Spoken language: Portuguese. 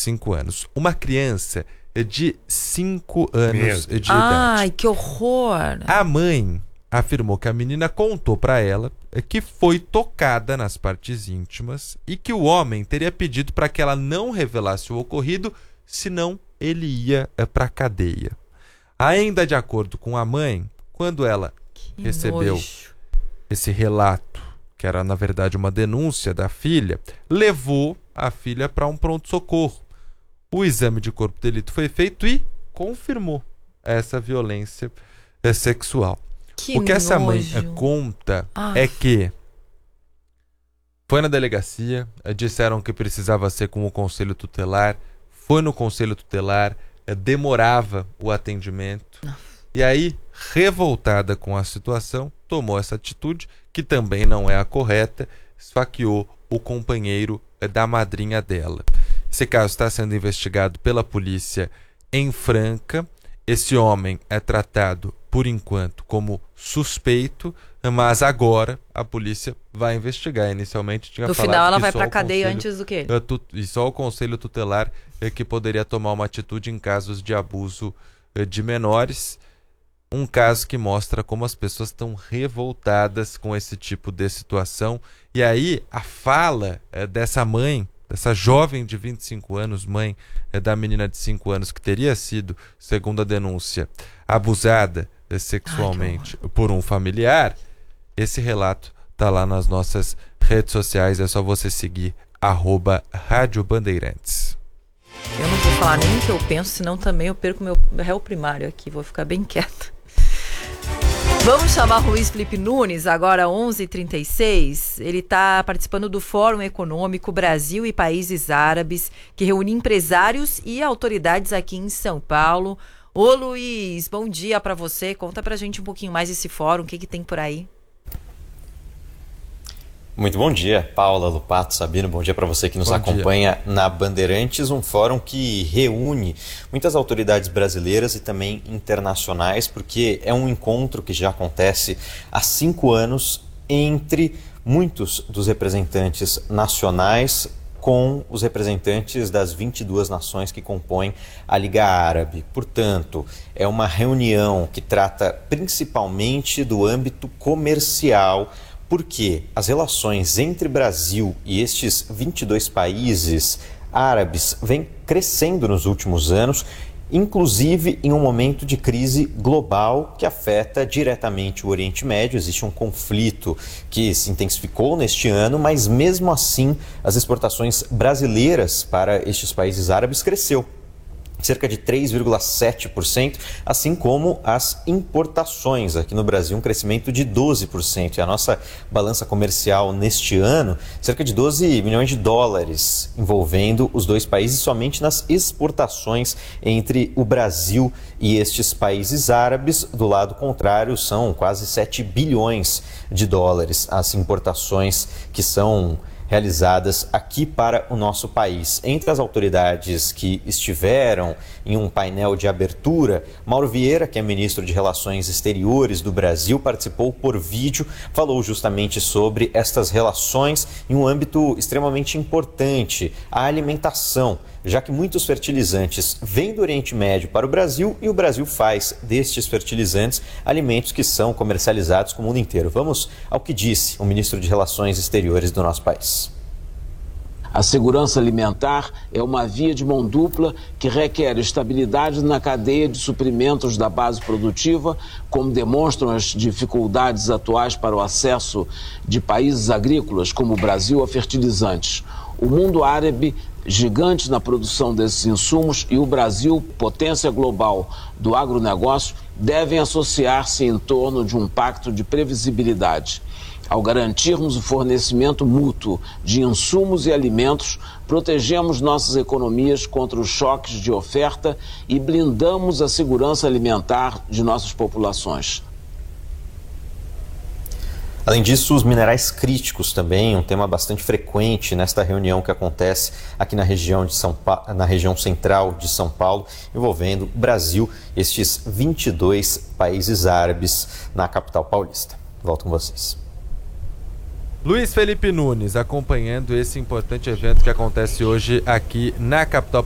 5 anos. Uma criança de 5 anos de idade. Ai, que horror! A mãe afirmou que a menina contou para ela que foi tocada nas partes íntimas e que o homem teria pedido para que ela não revelasse o ocorrido, senão ele ia para a cadeia. Ainda de acordo com a mãe, quando ela recebeu esse relato, que era na verdade uma denúncia da filha, levou a filha para um pronto-socorro. O exame de corpo de delito foi feito e confirmou essa violência sexual. O que essa mãe conta é que foi na delegacia, disseram que precisava ser com o conselho tutelar, foi no conselho tutelar, demorava o atendimento. E aí, revoltada com a situação, tomou essa atitude, que também não é a correta, esfaqueou o companheiro da madrinha dela. Esse caso está sendo investigado pela polícia em Franca. Esse homem é tratado, por enquanto, como suspeito, mas agora a polícia vai investigar. Inicialmente tinha falado que no final ela vai para a cadeia antes do que ele. E só o conselho tutelar que poderia tomar uma atitude em casos de abuso de menores. Um caso que mostra como as pessoas estão revoltadas com esse tipo de situação. E aí a fala dessa mãe, dessa jovem de 25 anos, mãe da menina de 5 anos, que teria sido, segundo a denúncia, abusada sexualmente por um familiar, esse relato está lá nas nossas redes sociais. É só você seguir @Rádio Bandeirantes. Eu não vou falar nem o que eu penso, senão também eu perco meu réu primário aqui. Vou ficar bem quieta. Vamos chamar o Luiz Felipe Nunes, agora 11h36. Ele está participando do Fórum Econômico Brasil e Países Árabes, que reúne empresários e autoridades aqui em São Paulo. Ô Luiz, bom dia para você. Conta pra gente um pouquinho mais desse fórum, o que tem por aí? Muito bom dia, Paula, Lupato, Sabino, bom dia para você que nos acompanha na Bandeirantes, um fórum que reúne muitas autoridades brasileiras e também internacionais, porque é um encontro que já acontece há 5 anos entre muitos dos representantes nacionais com os representantes das 22 nações que compõem a Liga Árabe. Portanto, é uma reunião que trata principalmente do âmbito comercial, porque as relações entre Brasil e estes 22 países árabes vêm crescendo nos últimos anos, inclusive em um momento de crise global que afeta diretamente o Oriente Médio. Existe um conflito que se intensificou neste ano, mas mesmo assim as exportações brasileiras para estes países árabes cresceu cerca de 3,7%, assim como as importações aqui no Brasil, um crescimento de 12%. E a nossa balança comercial neste ano, cerca de 12 milhões de dólares, envolvendo os dois países somente nas exportações entre o Brasil e estes países árabes. Do lado contrário, são quase 7 bilhões de dólares as importações que são realizadas aqui para o nosso país. Entre as autoridades que estiveram em um painel de abertura, Mauro Vieira, que é ministro de Relações Exteriores do Brasil, participou por vídeo, falou justamente sobre estas relações em um âmbito extremamente importante, a alimentação, já que muitos fertilizantes vêm do Oriente Médio para o Brasil e o Brasil faz destes fertilizantes alimentos que são comercializados com o mundo inteiro. Vamos ao que disse o ministro de Relações Exteriores do nosso país. A segurança alimentar é uma via de mão dupla que requer estabilidade na cadeia de suprimentos da base produtiva, como demonstram as dificuldades atuais para o acesso de países agrícolas como o Brasil a fertilizantes. O mundo árabe, gigante na produção desses insumos, e o Brasil, potência global do agronegócio, devem associar-se em torno de um pacto de previsibilidade. Ao garantirmos o fornecimento mútuo de insumos e alimentos, protegemos nossas economias contra os choques de oferta e blindamos a segurança alimentar de nossas populações. Além disso, os minerais críticos também, um tema bastante frequente nesta reunião que acontece aqui na região na região central de São Paulo, envolvendo o Brasil, estes 22 países árabes na capital paulista. Volto com vocês. Luiz Felipe Nunes acompanhando esse importante evento que acontece hoje aqui na capital